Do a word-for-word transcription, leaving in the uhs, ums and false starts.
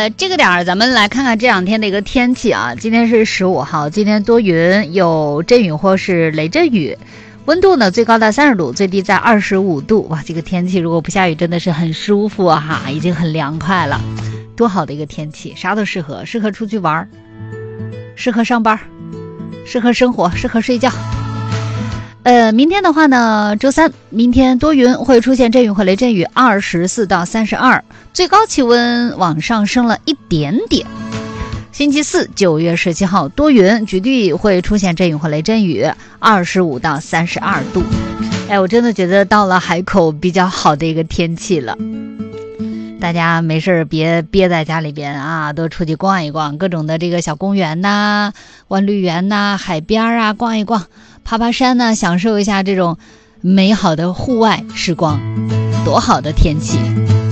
呃，这个点儿咱们来看看这两天的一个天气啊。今天是十五号，今天多云，有阵雨或是雷阵雨，温度呢最高在三十度，最低在二十五度。哇，这个天气如果不下雨真的是很舒服啊哈，已经很凉快了，多好的一个天气，啥都适合，适合出去玩，适合上班，适合生活，适合睡觉。呃，明天的话呢，周三，明天多云，会出现阵雨和雷阵雨，二十四到三十二，最高气温往上升了一点点。星期四，九月十七号，多云，局地会出现阵雨和雷阵雨，二十五到三十二度。哎，我真的觉得到了海口比较好的一个天气了。大家没事别憋在家里边啊，多出去逛一逛，各种的这个小公园呐、玩绿园呐、海边啊，逛一逛，爬爬山呢，享受一下这种美好的户外时光，多好的天气。